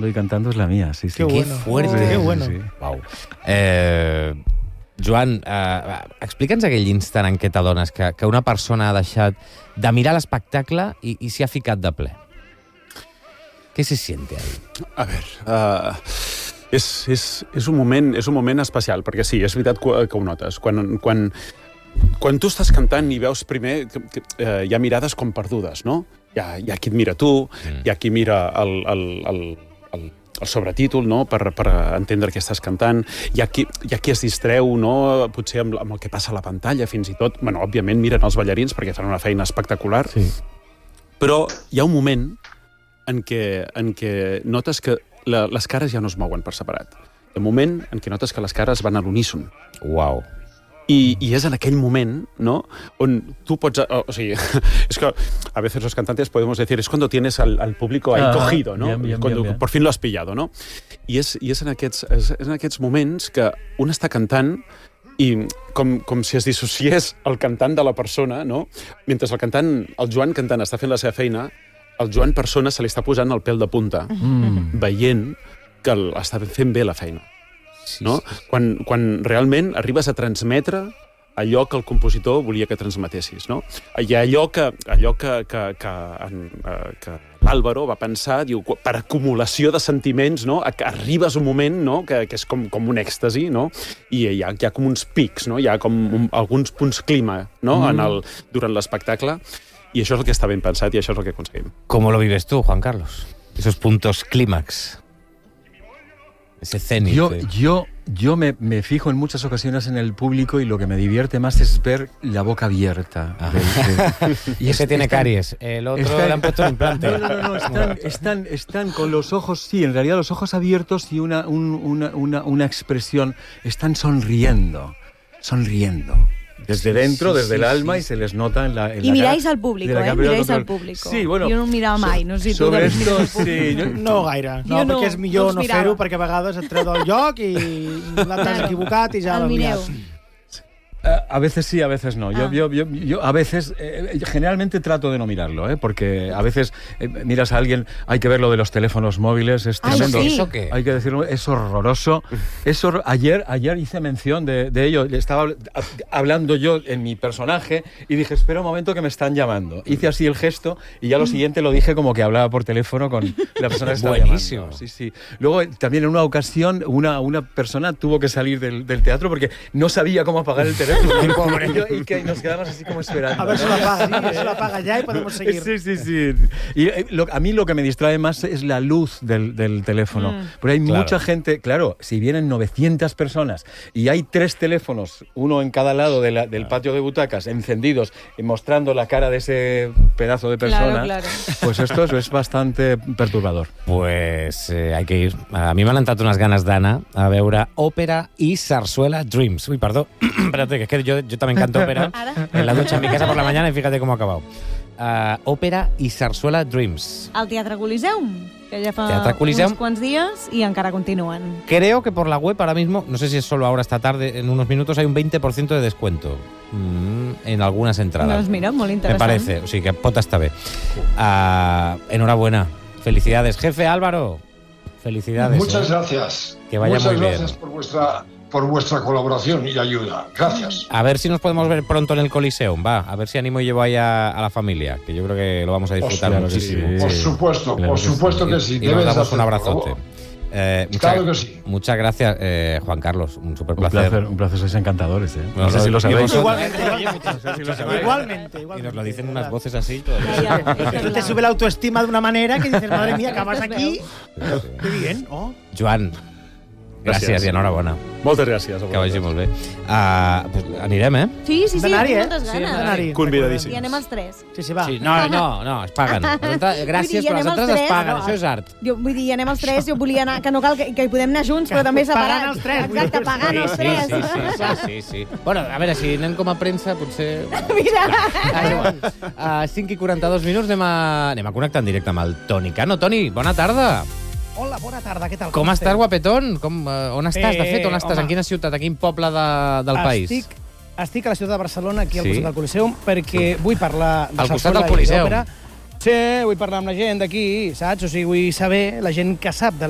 bailando y cantando es la mía, sí, sí. Qué bueno. fuerte. Qué bueno. Sí. Uau. Joan, explica'ns aquell instant en què t'adones que una persona ha deixat de mirar l'espectacle i s'hi ha ficat de ple. Què se siente ahí? A veure, és un moment especial, perquè sí, és veritat que ho notes. Quan tu estàs cantant i veus primer que hi ha mirades com perdudes, no? Hi ha qui et mira tu, hi ha qui mira el sobretítol, no?, per entendre què estàs cantant. Hi ha qui es distreu, no?, potser amb el que passa a la pantalla, fins i tot. Bueno, òbviament miren els ballarins perquè fan una feina espectacular. Sí. Però hi ha un moment en què notes que les cares ja no es mouen per separat. Hi ha un moment en què notes que les cares van a l'uníson. Uau. I és en aquell moment, ¿no?, on tu pots... O sigui, és que a veces los cantantes podemos decir, es cuando tienes al público ahí cogido, ¿no? Bien, cuando bien. por fin lo has pillado, ¿no? I és en aquests moments que un està cantant i com si es dissociés el cantant de la persona, no? Mentre el Joan cantant està fent la seva feina, el Joan persona se li està posant el pèl de punta, veient que està fent bé la feina. Sí, No? Quan realment arribes a transmetre allò que el compositor volia que transmetessis, no? Hi ha allò que l'Álvaro va pensar, diu, per acumulació de sentiments, no?, que arribes un moment, no?, que és com un èxtasi, no?, i hi ha com uns pics, no?, hi ha com alguns punts clima, no?, durant l'espectacle, i això és el que està ben pensat i això és el que aconseguim. ¿Cómo lo vives tú, Juan Carlos? Esos puntos clímax. Ese cenit. Yo me fijo en muchas ocasiones en el público y lo que me divierte más es ver la boca abierta. Y ese tiene caries. El otro le han puesto un implante. No, están con los ojos, sí, en realidad los ojos abiertos y una expresión, están sonriendo. Desde dentro, desde el alma, y se les nota en la I miráis al público, miráis al público. Sí, bueno, jo no em mirava mai, no sé si tu sobre deus mirar esto, al público. sí. No gaire, no, perquè és millor no fer-ho, perquè a vegades et treu del lloc i l'has equivocat i ja El l'has mireu. liat. A veces sí, a veces no. Yo a veces, generalmente trato de no mirarlo, porque a veces miras a alguien, hay que ver lo de los teléfonos móviles, es Ay, tremendo. sí. ¿Eso qué? Hay que decirlo, es horroroso. Ayer hice mención de ello. Estaba hablando yo en mi personaje y dije, espera un momento que me están llamando. Hice así el gesto y ya lo siguiente lo dije como que hablaba por teléfono con la persona que estaba Buenísimo. llamando. Sí. Luego, también en una ocasión, una persona tuvo que salir del teatro porque no sabía cómo apagar el teléfono. Y que nos quedamos así como esperando. A ver si la paga ya y podemos seguir. Sí. Y a mí lo que me distrae más es la luz del teléfono. Porque hay mucha gente, claro, si vienen 900 personas y hay 3 teléfonos, uno en cada lado del patio de butacas, encendidos, y mostrando la cara de ese pedazo de persona, Claro. pues esto es bastante perturbador. Pues hay que ir. A mi m'han entrat unes ganes d'anar a veure òpera i sarsuela Dreams. Uy, perdó. Espérate, que es que yo también canto ópera en la ducha en mi casa por la mañana y fíjate cómo ha acabado. Òpera i sarsuela Dreams. Al Teatre Coliseum, que ja fa Teatre Coliseum. uns quants dies i encara continuen. Creo que por la web ahora mismo, no sé si es solo ahora esta tarde, en unos minutos hay un 20% de descuento en algunas entradas. Doncs mira, molt Me interessant. parece, o sigui que pot estar bé. Enhorabuena, felicidades. Jefe Álvaro, felicidades. Muchas gracias. Que vaya Muchas muy bien. gracias por vuestra colaboración y ayuda. Gracias. A ver si nos podemos ver pronto en el Coliseum, va. A ver si animo y llevo ahí a la familia, que yo creo que lo vamos a disfrutar Claro que muchísimo. sí. Por supuesto, Claro por que supuesto que sí. Y nos Debes damos hacer, un abrazote. por favor. Claro que sí. Muchas gracias, Juan Carlos. Un súper placer. Un placer, sois encantadores. No Nos sé si lo sabéis. Igualmente. Y nos lo dicen unas voces así. Y te sube la autoestima de una manera que dices, madre mía, acabas aquí. Qué bien, ¿no? Joan, gràcies i enhorabona. Moltes gràcies. Que vagi molt bé. Pues anirem, Sí, Hem d'anar-hi, moltes Sí, hem ganes. d'anar-hi. Convidadíssims. I anem els 3. Sí, va. Sí, no, es paguen. Gràcies, però les entrades es paguen, això és art. Vull dir, anem els 3, jo volia anar, que no cal que hi podem anar junts, però també separats. Pagant els 3. Exacte, pagant els 3. Sí. Bueno, a veure, si anem com a premsa, potser... Mira. 5 i 42 minuts anem a connectar en directe amb el Toni Cano. Toni, bona tarda. Hola, bona tarda, què tal? Com estàs, guapetón? On estàs, de fet? On estàs? home. En quina ciutat? A quin poble del país? Estic a la ciutat de Barcelona, aquí al Sí? costat del Coliseum, perquè vull parlar de Al costat sarsuela del i Coliseum? d'òpera. Sí, vull parlar amb la gent d'aquí, saps? O sigui, vull saber, la gent que sap de